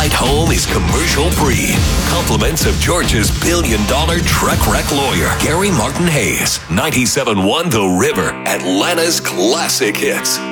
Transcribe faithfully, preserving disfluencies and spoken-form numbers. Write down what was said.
ride home is commercial-free. Compliments of Georgia's billion-dollar truck wreck lawyer, Gary Martin Hayes. ninety-seven point one The River, Atlanta's classic hits.